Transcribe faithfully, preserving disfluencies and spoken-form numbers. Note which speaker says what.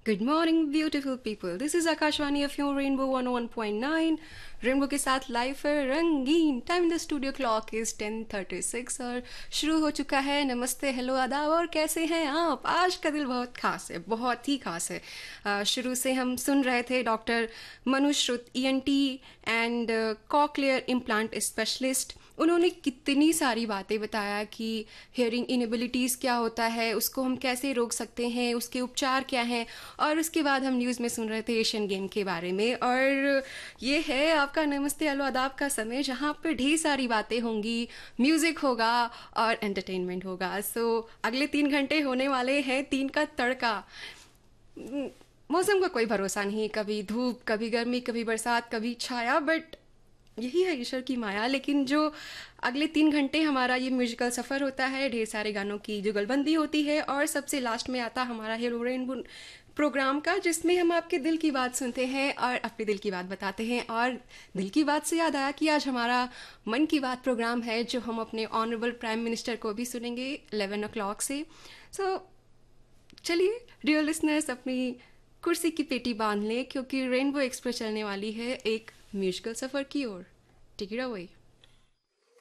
Speaker 1: Good morning beautiful people, this is Akashvani F M rainbow one one point nine. Rainbow के साथ life है रंगीन। Time the studio clock is ten thirty six और शुरू हो चुका है। नमस्ते, हेलो, आदाब और कैसे हैं आप? आज का दिन बहुत खास है, बहुत ही खास है। uh, शुरू से हम सुन रहे थे डॉक्टर मनु श्रुत, E N T and cochlear implant specialist. उन्होंने कितनी सारी बातें बताया कि हेयरिंग इनेबिलिटीज़ क्या होता है, उसको हम कैसे रोक सकते हैं, उसके उपचार क्या हैं। और उसके बाद हम न्यूज़ में सुन रहे थे एशियन गेम के बारे में। और ये है आपका नमस्ते हेलो आदाब का समय, जहाँ पे ढेर सारी बातें होंगी, म्यूज़िक होगा और एंटरटेनमेंट होगा। सो अगले तीन घंटे होने वाले हैं तीन का तड़का। म, मौसम का कोई भरोसा नहीं, कभी धूप, कभी गर्मी, कभी बरसात, कभी छाया, बट यही है ईश्वर की माया। लेकिन जो अगले तीन घंटे हमारा ये म्यूजिकल सफ़र होता है, ढेर सारे गानों की जुगलबंदी होती है और सबसे लास्ट में आता हमारा हेलो रेनबो प्रोग्राम का, जिसमें हम आपके दिल की बात सुनते हैं और अपने दिल की बात बताते हैं। और दिल की बात से याद आया कि आज हमारा मन की बात प्रोग्राम है, जो हम अपने ऑनरेबल प्राइम मिनिस्टर को भी सुनेंगे इलेवन ओ क्लॉक से। सो so, चलिए डियर लिसनर्स, अपनी कुर्सी की पेटी बांध लें, क्योंकि रेनबो एक्सप्रेस चलने वाली है एक म्यूजिकल सफ़र की ओर। Take it away.